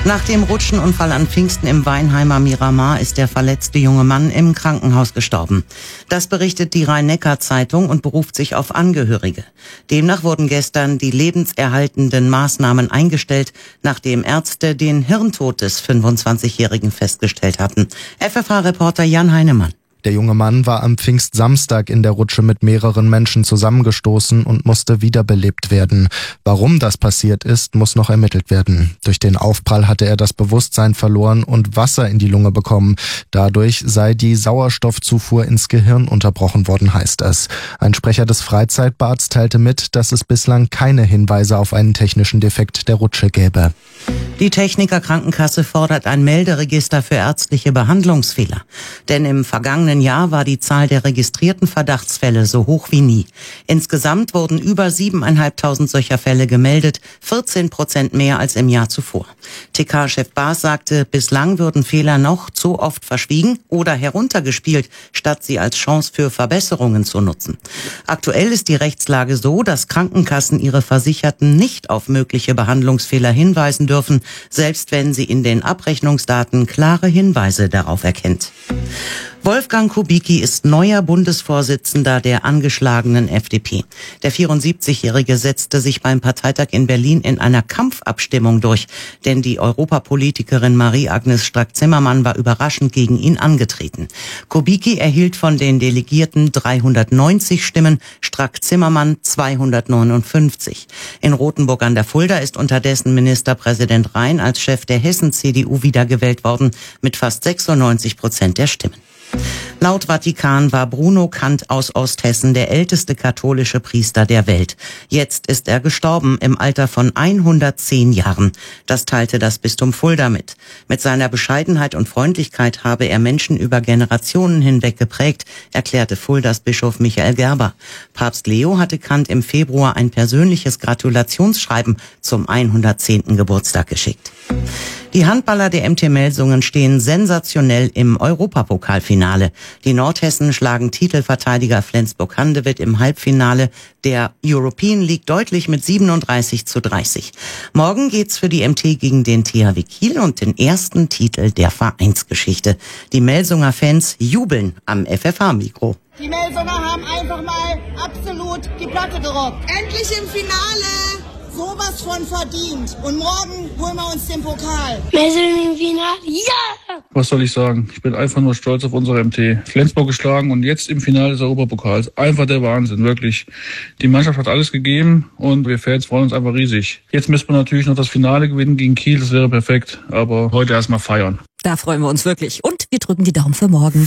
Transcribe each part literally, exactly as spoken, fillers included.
Nach dem Rutschenunfall an Pfingsten im Weinheimer Miramar ist der verletzte junge Mann im Krankenhaus gestorben. Das berichtet die Rhein-Neckar-Zeitung und beruft sich auf Angehörige. Demnach wurden gestern die lebenserhaltenden Maßnahmen eingestellt, nachdem Ärzte den Hirntod des fünfundzwanzigjährigen festgestellt hatten. F F H-Reporter Jan Heinemann. Der junge Mann war am Pfingstsamstag in der Rutsche mit mehreren Menschen zusammengestoßen und musste wiederbelebt werden. Warum das passiert ist, muss noch ermittelt werden. Durch den Aufprall hatte er das Bewusstsein verloren und Wasser in die Lunge bekommen. Dadurch sei die Sauerstoffzufuhr ins Gehirn unterbrochen worden, heißt es. Ein Sprecher des Freizeitbads teilte mit, dass es bislang keine Hinweise auf einen technischen Defekt der Rutsche gäbe. Die Techniker Krankenkasse fordert ein Melderegister für ärztliche Behandlungsfehler. Denn im vergangenen Jahr war die Zahl der registrierten Verdachtsfälle so hoch wie nie. Insgesamt wurden über siebeneinhalbtausend solcher Fälle gemeldet, vierzehn Prozent mehr als im Jahr zuvor. T K-Chef Baas sagte, bislang würden Fehler noch zu oft verschwiegen oder heruntergespielt, statt sie als Chance für Verbesserungen zu nutzen. Aktuell ist die Rechtslage so, dass Krankenkassen ihre Versicherten nicht auf mögliche Behandlungsfehler hinweisen dürfen, selbst wenn sie in den Abrechnungsdaten klare Hinweise darauf erkennt. Wolfgang Kubicki ist neuer Bundesvorsitzender der angeschlagenen F D P. Der vierundsiebzigjährige setzte sich beim Parteitag in Berlin in einer Kampfabstimmung durch, denn die Europapolitikerin Marie-Agnes Strack-Zimmermann war überraschend gegen ihn angetreten. Kubicki erhielt von den Delegierten dreihundertneunzig Stimmen, Strack-Zimmermann zweihundertneunundfünfzig. In Rothenburg an der Fulda ist unterdessen Ministerpräsident Rhein als Chef der Hessen-C D U wiedergewählt worden mit fast sechsundneunzig Prozent der Stimmen. Laut Vatikan war Bruno Kant aus Osthessen der älteste katholische Priester der Welt. Jetzt ist er gestorben im Alter von hundertzehn Jahren. Das teilte das Bistum Fulda mit. Mit seiner Bescheidenheit und Freundlichkeit habe er Menschen über Generationen hinweg geprägt, erklärte Fuldas Bischof Michael Gerber. Papst Leo hatte Kant im Februar ein persönliches Gratulationsschreiben zum hundertzehnten Geburtstag geschickt. Die Handballer der M T Melsungen stehen sensationell im Europapokalfinale. Die Nordhessen schlagen Titelverteidiger Flensburg-Handewitt im Halbfinale der European League deutlich mit siebenunddreißig zu dreißig. Morgen geht's für die M T gegen den T H W Kiel und den ersten Titel der Vereinsgeschichte. Die Melsunger Fans jubeln am F F H-Mikro. Die Melsunger haben einfach mal absolut die Platte gerockt. Endlich im Finale! Sowas von verdient. Und morgen holen wir uns den Pokal. Melsungen im Finale, ja! Was soll ich sagen? Ich bin einfach nur stolz auf unsere M T. Flensburg geschlagen und jetzt im Finale des Europapokals. Einfach der Wahnsinn, wirklich. Die Mannschaft hat alles gegeben und wir Fans freuen uns einfach riesig. Jetzt müssen wir natürlich noch das Finale gewinnen gegen Kiel, das wäre perfekt. Aber heute erstmal feiern. Da freuen wir uns wirklich. Und wir drücken die Daumen für morgen.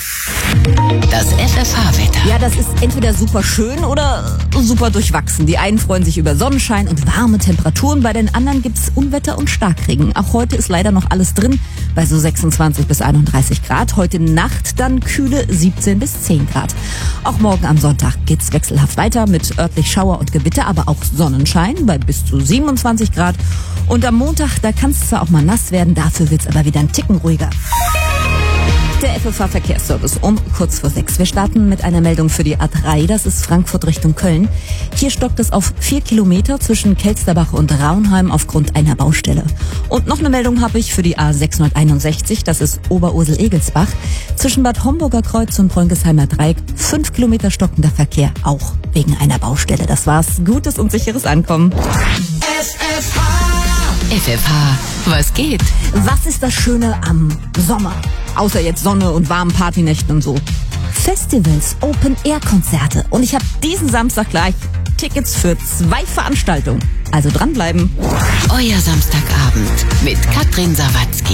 Das F F H-Wetter. Ja, das ist entweder super schön oder super durchwachsen. Die einen freuen sich über Sonnenschein und warme Temperaturen. Bei den anderen gibt's Unwetter und Starkregen. Auch heute ist leider noch alles drin, bei so sechsundzwanzig bis einunddreißig Grad. Heute Nacht dann kühle siebzehn bis zehn Grad. Auch morgen am Sonntag geht's wechselhaft weiter mit örtlich Schauer und Gewitter, aber auch Sonnenschein bei bis zu siebenundzwanzig Grad. Und am Montag, da kann es zwar auch mal nass werden, dafür wird's aber wieder ein Ticken ruhiger. Der F F H-Verkehrsservice um kurz vor sechs. Wir starten mit einer Meldung für die A drei, das ist Frankfurt Richtung Köln. Hier stockt es auf vier Kilometer zwischen Kelsterbach und Raunheim aufgrund einer Baustelle. Und noch eine Meldung habe ich für die A sechshunderteinundsechzig, das ist Oberursel-Egelsbach. Zwischen Bad Homburger Kreuz und Bräunkesheimer Dreieck fünf Kilometer stockender Verkehr, auch wegen einer Baustelle. Das war's. Gutes und sicheres Ankommen. F F H. F F H, was geht? Was ist das Schöne am Sommer? Außer jetzt Sonne und warmen Partynächten und so. Festivals, Open-Air-Konzerte. Und ich habe diesen Samstag gleich Tickets für zwei Veranstaltungen. Also dranbleiben. Euer Samstagabend mit Katrin Sawatzki.